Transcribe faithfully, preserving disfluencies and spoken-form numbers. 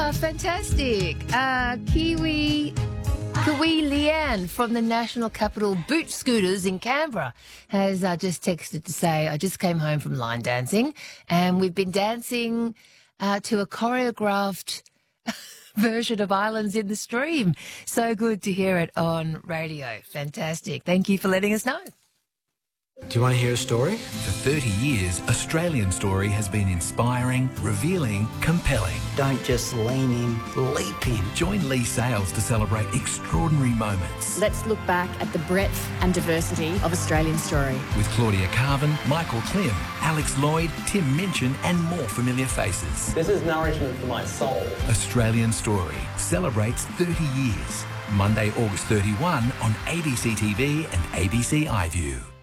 Ah, fantastic. Uh, Kiwi, Kiwi Leanne from the National Capital Boot Scooters in Canberra has uh, just texted to say, I just came home from line dancing and we've been dancing uh, to a choreographed version of Islands in the Stream. So good to hear it on radio. Fantastic. Thank you for letting us know. Do you want to hear a story? For thirty years, Australian Story has been inspiring, revealing, compelling. Don't just lean in, leap in. Join Lee Sales to celebrate extraordinary moments. Let's look back at the breadth and diversity of Australian Story. With Claudia Carvin, Michael Klim, Alex Lloyd, Tim Minchin and more familiar faces. This is nourishment for my soul. Australian Story celebrates thirty years. Monday, August thirty-first on A B C T V and A B C iView.